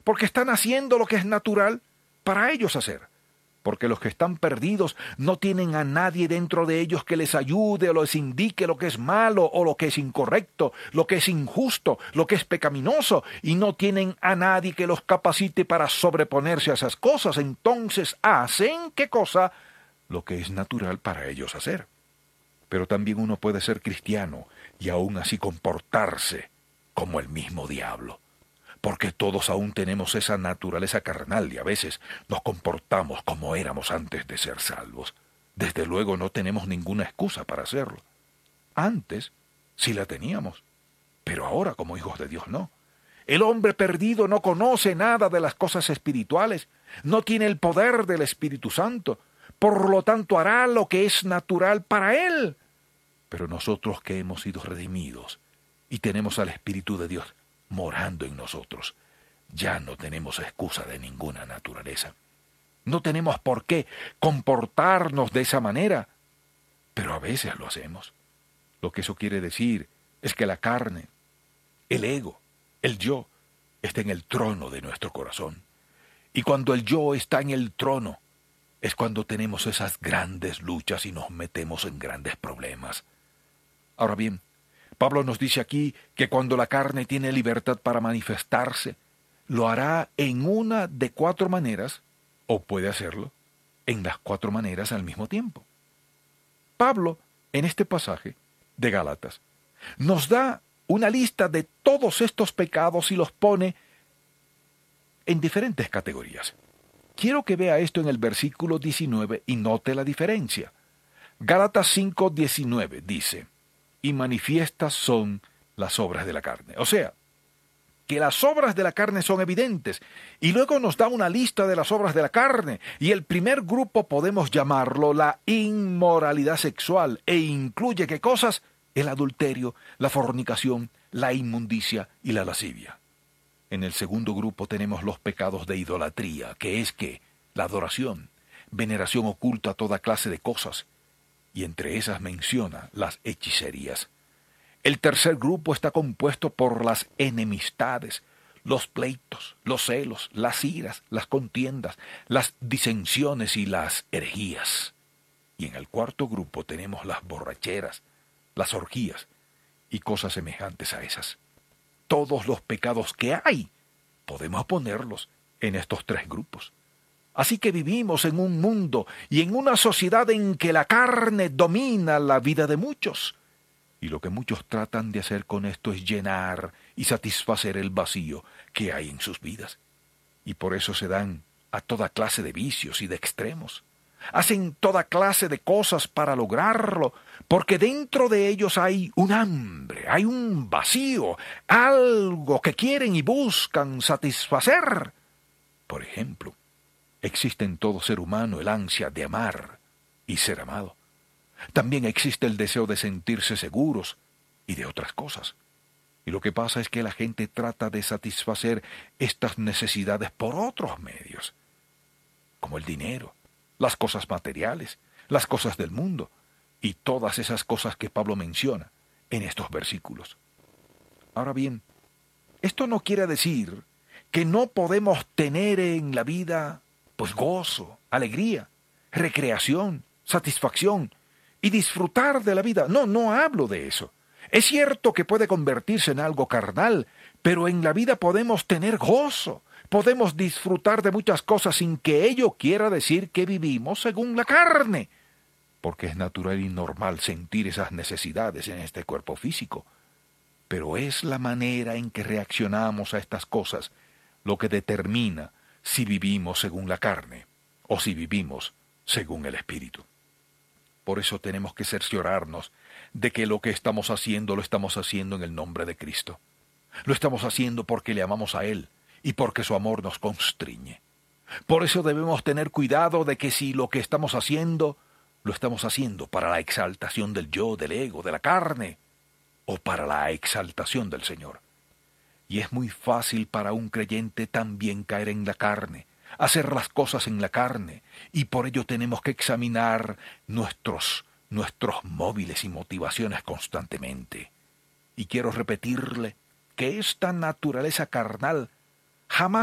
porque están haciendo lo que es natural para ellos hacer. Porque los que están perdidos no tienen a nadie dentro de ellos que les ayude o les indique lo que es malo o lo que es incorrecto, lo que es injusto, lo que es pecaminoso, y no tienen a nadie que los capacite para sobreponerse a esas cosas. Entonces hacen, ¿qué cosa? Lo que es natural para ellos hacer. Pero también uno puede ser cristiano y aún así comportarse como el mismo diablo. Porque todos aún tenemos esa naturaleza carnal y a veces nos comportamos como éramos antes de ser salvos. Desde luego no tenemos ninguna excusa para hacerlo. Antes sí la teníamos, pero ahora como hijos de Dios no. El hombre perdido no conoce nada de las cosas espirituales, no tiene el poder del Espíritu Santo, por lo tanto hará lo que es natural para él. Pero nosotros que hemos sido redimidos y tenemos al Espíritu de Dios morando en nosotros, ya no tenemos excusa de ninguna naturaleza. No tenemos por qué comportarnos de esa manera, pero a veces lo hacemos. Lo que eso quiere decir es que la carne, el ego, el yo, está en el trono de nuestro corazón. Y cuando el yo está en el trono, es cuando tenemos esas grandes luchas y nos metemos en grandes problemas. Ahora bien, Pablo nos dice aquí que cuando la carne tiene libertad para manifestarse, lo hará en una de 4 maneras, o puede hacerlo en las 4 maneras al mismo tiempo. Pablo, en este pasaje de Gálatas, nos da una lista de todos estos pecados y los pone en diferentes categorías. Quiero que vea esto en el versículo 19 y note la diferencia. Gálatas 5:19 dice: y manifiestas son las obras de la carne. O sea, que las obras de la carne son evidentes. Y luego nos da una lista de las obras de la carne. Y el primer grupo podemos llamarlo la inmoralidad sexual. E incluye, ¿qué cosas? El adulterio, la fornicación, la inmundicia y la lascivia. En el segundo grupo tenemos los pecados de idolatría, que es que la adoración, veneración oculta a toda clase de cosas, y entre esas menciona las hechicerías. El tercer grupo está compuesto por las enemistades, los pleitos, los celos, las iras, las contiendas, las disensiones y las herejías. Y en el cuarto grupo tenemos las borracheras, las orgías y cosas semejantes a esas. Todos los pecados que hay podemos ponerlos en estos 3 grupos. Así que vivimos en un mundo y en una sociedad en que la carne domina la vida de muchos. Y lo que muchos tratan de hacer con esto es llenar y satisfacer el vacío que hay en sus vidas. Y por eso se dan a toda clase de vicios y de extremos. Hacen toda clase de cosas para lograrlo, porque dentro de ellos hay un hambre, hay un vacío, algo que quieren y buscan satisfacer. Por ejemplo, existe en todo ser humano el ansia de amar y ser amado. También existe el deseo de sentirse seguros y de otras cosas. Y lo que pasa es que la gente trata de satisfacer estas necesidades por otros medios, como el dinero, las cosas materiales, las cosas del mundo y todas esas cosas que Pablo menciona en estos versículos. Ahora bien, esto no quiere decir que no podemos tener en la vida pues gozo, alegría, recreación, satisfacción y disfrutar de la vida. No hablo de eso. Es cierto que puede convertirse en algo carnal, pero en la vida podemos tener gozo, podemos disfrutar de muchas cosas sin que ello quiera decir que vivimos según la carne, porque es natural y normal sentir esas necesidades en este cuerpo físico. Pero es la manera en que reaccionamos a estas cosas lo que determina si vivimos según la carne o si vivimos según el Espíritu. Por eso tenemos que cerciorarnos de que lo que estamos haciendo lo estamos haciendo en el nombre de Cristo. Lo estamos haciendo porque le amamos a Él y porque su amor nos constriñe. Por eso debemos tener cuidado de que si lo que estamos haciendo, lo estamos haciendo para la exaltación del yo, del ego, de la carne, o para la exaltación del Señor. Y es muy fácil para un creyente también caer en la carne, hacer las cosas en la carne, y por ello tenemos que examinar nuestros móviles y motivaciones constantemente. Y quiero repetirle que esta naturaleza carnal jamás